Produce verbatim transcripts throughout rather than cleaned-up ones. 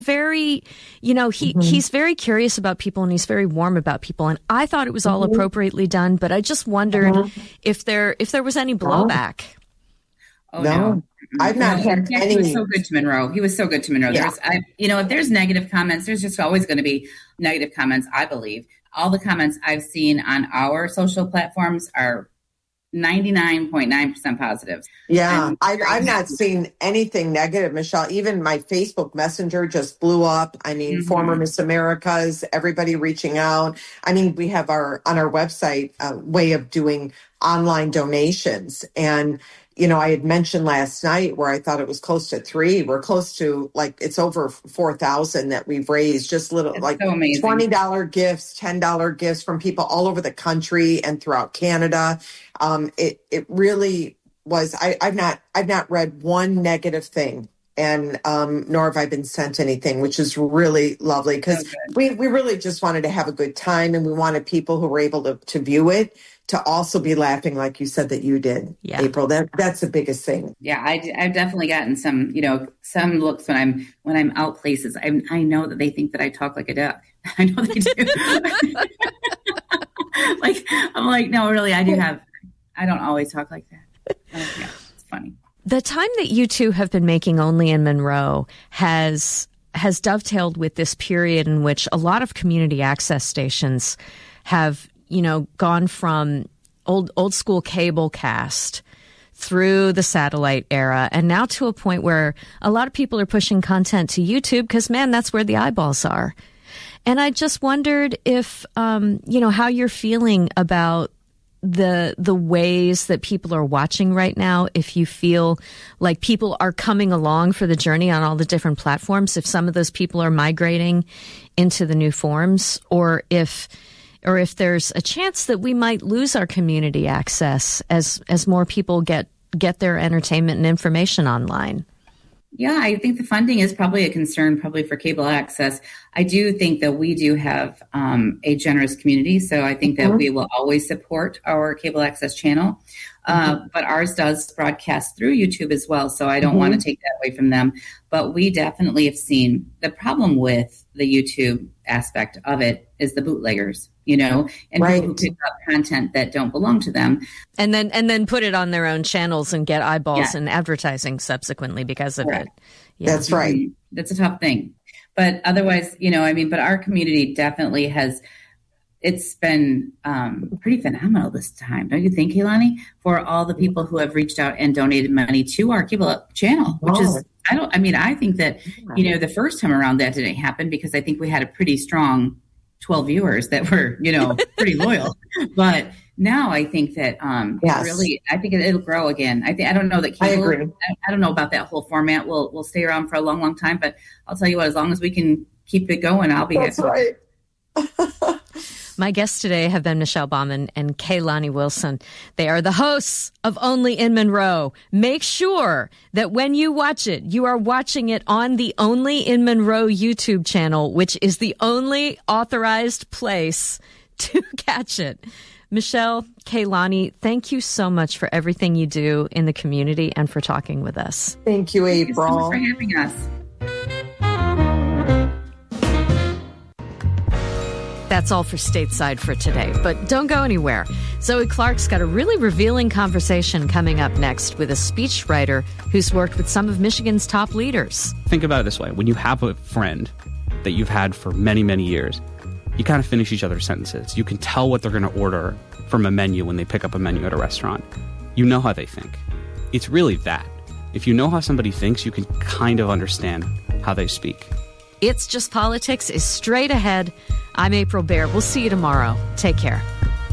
very, you know, he, mm-hmm. he's very curious about people and he's very warm about people. And I thought it was all mm-hmm. appropriately done, but I just wondered mm-hmm. if there if there was any blowback. Oh, no. no. I've not no, had any. He was so good to Monroe. He was so good to Monroe. Yeah. There's, I, you know, if there's negative comments, there's just always going to be negative comments, I believe. All the comments I've seen on our social platforms are ninety-nine point nine percent positive. Yeah, I've, I've not seen anything negative, Michelle. Even my Facebook Messenger just blew up. I mean, mm-hmm. former Miss Americas, everybody reaching out. I mean, we have our, on our website, a way of doing online donations. And, you know, I had mentioned last night where I thought it was close to three. We're close to, like, it's over four thousand that we've raised, just little, That's like so twenty dollars gifts, ten dollars gifts from people all over the country and throughout Canada. Um, it, it really was, I, I've not, I've not read one negative thing, and, um, nor have I been sent anything, which is really lovely, because okay. we, we really just wanted to have a good time, and we wanted people who were able to, to view it to also be laughing, like you said that you did, yeah. April. That that's the biggest thing. Yeah, I, I've definitely gotten some, you know, some looks when I'm when I'm out places. I I know that they think that I talk like a duck. I know they do. Like I'm like, no, really, I do have. I don't always talk like that. Uh, yeah, it's funny. The time that you two have been making Only in Monroe has has dovetailed with this period in which a lot of community access stations have, you know, gone from old old school cable cast through the satellite era and now to a point where a lot of people are pushing content to YouTube because, man, that's where the eyeballs are. And I just wondered if, um, you know, how you're feeling about the the ways that people are watching right now, if you feel like people are coming along for the journey on all the different platforms, if some of those people are migrating into the new forms, or if or if there's a chance that we might lose our community access as as more people get get their entertainment and information online. Yeah, I think the funding is probably a concern, probably for cable access. I do think that we do have um, a generous community, so I think that mm-hmm. we will always support our cable access channel. Uh, mm-hmm. But ours does broadcast through YouTube as well, so I don't mm-hmm. want to take that away from them. But we definitely have seen the problem with the YouTube aspect of it is the bootleggers, you know, and right. people who pick up content that don't belong to them. And then and then put it on their own channels and get eyeballs yeah. and advertising subsequently because of Correct. it. Yeah. That's right. Mm-hmm. That's a tough thing. But otherwise, you know, I mean, but our community definitely has, it's been um, pretty phenomenal this time, don't you think, Kehlani? For all the people who have reached out and donated money to our cable channel, which oh. is, I don't, I mean, I think that, you know, the first time around that didn't happen because I think we had a pretty strong twelve viewers that were, you know, pretty loyal. But now I think that um, yes. really, I think it, it'll grow again. I think, I don't know that cable, I agree. I, I don't know about that whole format. We'll, we'll stay around for a long, long time, but I'll tell you what, as long as we can keep it going, I'll be That's happy. Right. My guests today have been Michelle Baumann and Kehlani Wilson. They are the hosts of Only in Monroe. Make sure that when you watch it, you are watching it on the Only in Monroe YouTube channel, which is the only authorized place to catch it. Michelle, Kehlani, thank you so much for everything you do in the community and for talking with us. Thank you, April. Thank you so much for having us. That's all for Stateside for today, but don't go anywhere. Zoe Clark's got a really revealing conversation coming up next with a speechwriter who's worked with some of Michigan's top leaders. Think about it this way. When you have a friend that you've had for many, many years, you kind of finish each other's sentences. You can tell what they're going to order from a menu when they pick up a menu at a restaurant. You know how they think. It's really that. If you know how somebody thinks, you can kind of understand how they speak. It's Just Politics is straight ahead. I'm April Baer. We'll see you tomorrow. Take care.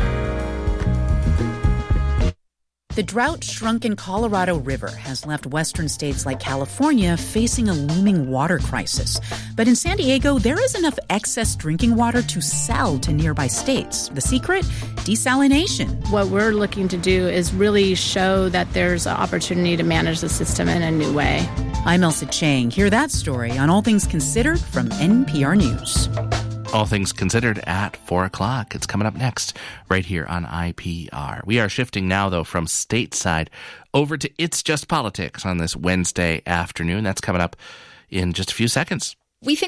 The drought-shrunken Colorado River has left western states like California facing a looming water crisis. But in San Diego, there is enough excess drinking water to sell to nearby states. The secret? Desalination. What we're looking to do is really show that there's an opportunity to manage the system in a new way. I'm Elsa Chang. Hear that story on All Things Considered from N P R News. All Things Considered at four o'clock. It's coming up next right here on I P R. We are shifting now, though, from stateside over to It's Just Politics on this Wednesday afternoon. That's coming up in just a few seconds. We think